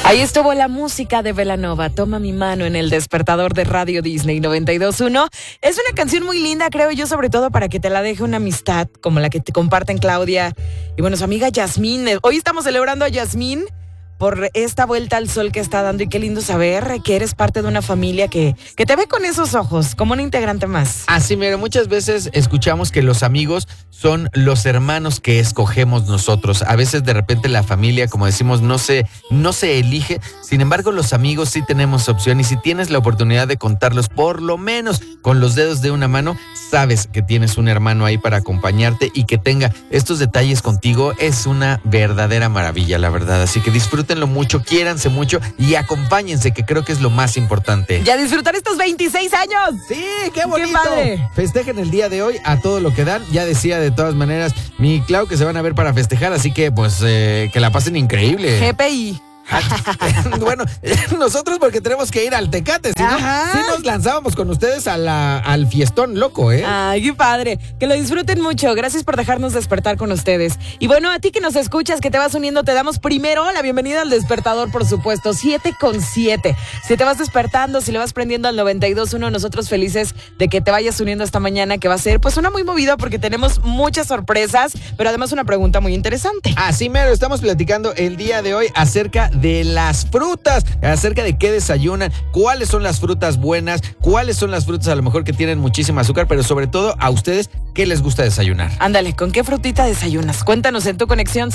Ahí estuvo la música de Belanova, Toma mi mano en el despertador de Radio Disney 92.1. Es una canción muy linda, creo yo, sobre todo para que te la deje una amistad como la que te comparten Claudia y bueno, su amiga Yasmín. Hoy estamos celebrando a Yasmín por esta vuelta al sol que está dando y qué lindo saber que eres parte de una familia que te ve con esos ojos, como un integrante más. Así, mira, muchas veces escuchamos que los amigos son los hermanos que escogemos nosotros. A veces de repente la familia, como decimos, no se elige. Sin embargo, los amigos sí tenemos opción y si tienes la oportunidad de contarlos, por lo menos con los dedos de una mano, sabes que tienes un hermano ahí para acompañarte y que tenga estos detalles contigo. Es una verdadera maravilla, la verdad. Así que disfrútenlo mucho, quiéranse mucho y acompáñense, que creo que es lo más importante. ¡Ya disfrutar estos 26 años! ¡Sí, qué bonito! ¡Qué padre! Festejen el día de hoy a todo lo que dan. Ya decía de todas maneras mi Clau que se van a ver para festejar, así que pues que la pasen increíble. GPI. Bueno, nosotros porque tenemos que ir al Tecate, si no, sí nos lanzábamos con ustedes al fiestón loco, ¿eh? Ay, qué padre, que lo disfruten mucho, gracias por dejarnos despertar con ustedes. Y bueno, a ti que nos escuchas, que te vas uniendo, te damos primero la bienvenida al despertador, por supuesto, 7:07. Si te vas despertando, si le vas prendiendo al 92.1, nosotros felices de que te vayas uniendo esta mañana, que va a ser pues una muy movida porque tenemos muchas sorpresas, pero además una pregunta muy interesante. Así mero, estamos platicando el día de hoy acerca de las frutas, acerca de qué desayunan, cuáles son las frutas buenas, cuáles son las frutas a lo mejor que tienen muchísima azúcar, pero sobre todo a ustedes, ¿qué les gusta desayunar? Ándale, ¿con qué frutita desayunas? Cuéntanos en tu conexión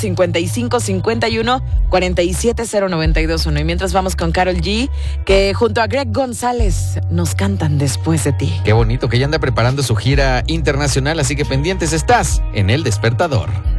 5551-47092.1. Y mientras vamos con Karol G, que junto a Greg González nos cantan Después de ti. Qué bonito, que ya anda preparando su gira internacional, así que pendientes estás en El Despertador.